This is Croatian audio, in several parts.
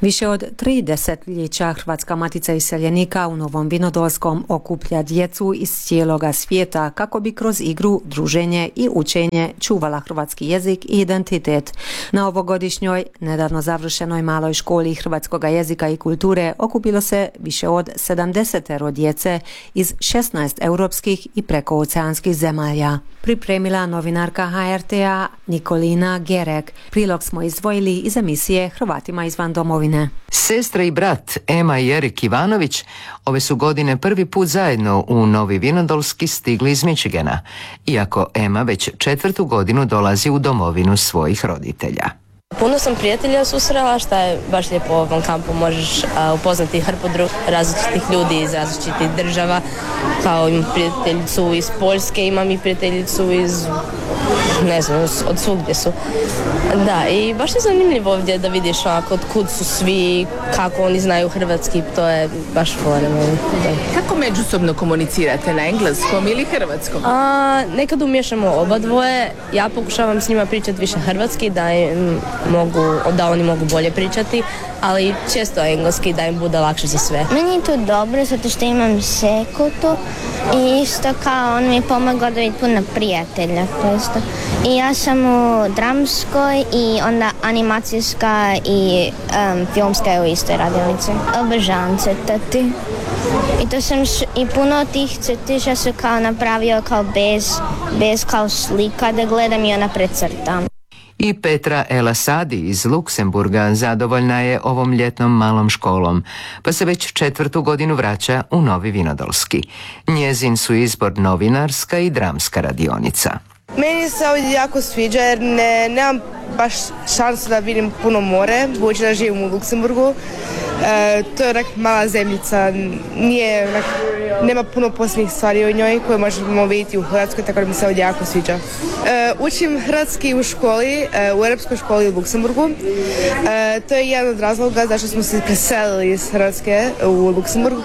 Više od 3 desetljeća Hrvatska matica iseljenika u Novom Vinodolskom okuplja djecu iz cijeloga svijeta kako bi kroz igru, druženje i učenje čuvala hrvatski jezik i identitet. Na ovogodišnjoj, nedavno završenoj maloj školi hrvatskog jezika i kulture okupilo se više od 70 djece iz 16 europskih i prekooceanskih zemalja. Pripremila novinarka HRT-a Nikolina Gerek. Prilog smo izdvojili iz emisije Hrvatima izvan domovine. Sestra i brat Ema i Erik Ivanović ove su godine prvi put zajedno u Novi Vinodolski stigli iz Michigana, iako Ema već 4. godinu dolazi u domovinu svojih roditelja. Puno sam prijatelja susrela, što je baš lijepo u ovom kampu. Možeš upoznati hrpu različitih ljudi iz različitih država. Kao imam prijateljicu iz Poljske, imam i prijateljicu iz, ne znam, od svugdje su. Da, i baš je zanimljivo ovdje da vidiš od kud su svi, kako oni znaju hrvatski, to je baš voleno. Kako međusobno komunicirate, na engleskom ili hrvatskom? Nekad umiješamo oba dvoje, ja pokušavam s njima pričati više hrvatski, da oni mogu bolje pričati, ali često engleski da im bude lakše za sve. Meni je to dobro zato što imam sekutu i isto kao on mi je pomogao da vidim puno prijatelja. I ja sam u dramskoj i onda animacijska i filmska u istoj radionici. Obožavam crtati. I to sam i puno tih crtića su kao napravio kao bez kao slika da gledam i ona precrtam. I Petra Elasadi iz Luksemburga zadovoljna je ovom ljetnom malom školom, pa se već 4. godinu vraća u Novi Vinodolski. Njezin su izbor novinarska i dramska radionica. Meni se ovdje jako sviđa jer nemam baš šansu da vidim puno more, budući da živim u Luksemburgu. To je mala zemljica, nema puno posljednjih stvari u njoj koje možemo vidjeti u Hrvatskoj, tako da mi se ovdje jako sviđa. Učim hrvatski u školi, u europskoj školi u Luksemburgu. To je jedan od razloga zašto smo se preselili iz Hrvatske u Luksemburg,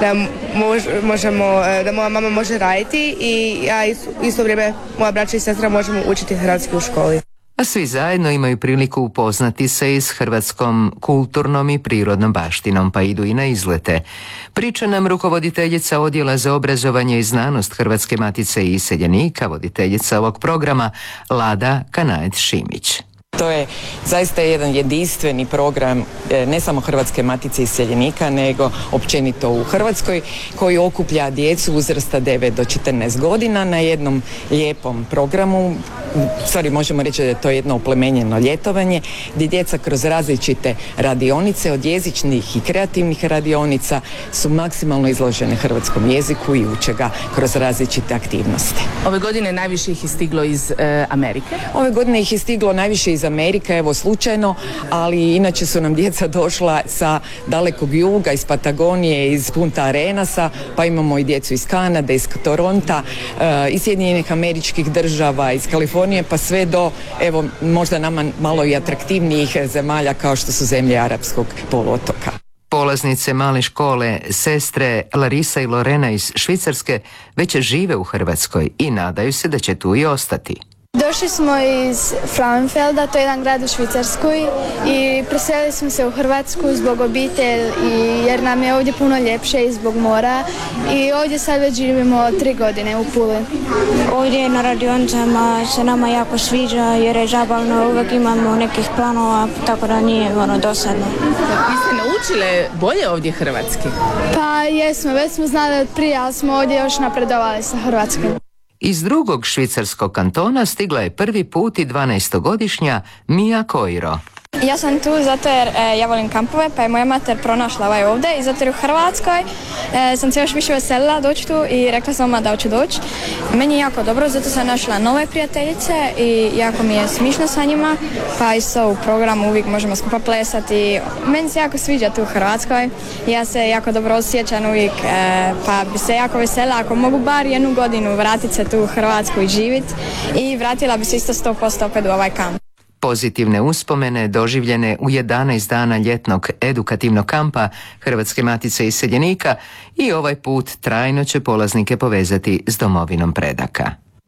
da moja mama može raditi i ja isto vrijeme moja braća i sestra možemo učiti hrvatski u školi. A svi zajedno imaju priliku upoznati se i s hrvatskom kulturnom i prirodnom baštinom, pa idu i na izlete. Priča nam rukovoditeljica Odjela za obrazovanje i znanost Hrvatske matice i iseljenika, voditeljica ovog programa Lada Kanaet-Šimić. To je zaista jedan jedinstveni program ne samo Hrvatske matice iseljenika, nego općenito u Hrvatskoj, koji okuplja djecu uzrasta 9 do 14 godina na jednom lijepom programu. Stvari možemo reći da je to jedno oplemenjeno ljetovanje gdje djeca kroz različite radionice, od jezičnih i kreativnih radionica, su maksimalno izložene hrvatskom jeziku i uče ga kroz različite aktivnosti. Ove godine najviše ih je stiglo iz Amerike? Ove godine ih je stiglo najviše iz Amerike, evo slučajno, ali inače su nam djeca došla sa dalekog juga, iz Patagonije, iz Punta Arenasa, pa imamo i djecu iz Kanade, iz Toronta, iz Sjedinjenih Američkih Država, iz Kalifornije, pa sve do, evo, možda nama malo i atraktivnijih zemalja kao što su zemlje Arapskog poluotoka. Polaznice male škole, sestre Larisa i Lorena iz Švicarske, već žive u Hrvatskoj i nadaju se da će tu i ostati. Došli smo iz Frauenfelda, to je jedan grad u Švicarskoj, i preselili smo se u Hrvatsku zbog obitelji jer nam je ovdje puno ljepše i zbog mora, i ovdje sad već živimo 3 godine u Puli. Ovdje na radionicama se nama jako sviđa jer je zabavno, uvijek imamo nekih planova, tako da nije dosadno. Vi ste naučile bolje ovdje hrvatski? Pa jesmo, već smo znali od prije, ali smo ovdje još napredovali sa hrvatskim. Iz drugog švicarskog kantona stigla je prvi put i 12-godišnja Mia Koiro. Ja sam tu zato jer ja volim kampove, pa je moja mater pronašla ovdje, i zato jer u Hrvatskoj sam se još više veselila doći tu i rekla sam da hoću doći. Meni je jako dobro, zato sam našla nove prijateljice i jako mi je smišno sa njima, pa isto u programu uvijek možemo skupa plesati. Meni se jako sviđa tu u Hrvatskoj, ja se jako dobro osjećam uvijek, pa bi se jako veselila ako mogu bar 1 godinu vratiti se tu u Hrvatsku i živjeti, i vratila bi se isto 100% opet u ovaj kamp. Pozitivne uspomene doživljene u 11 dana ljetnog edukativnog kampa Hrvatske matice iseljenika i ovaj put trajno će polaznike povezati s domovinom predaka.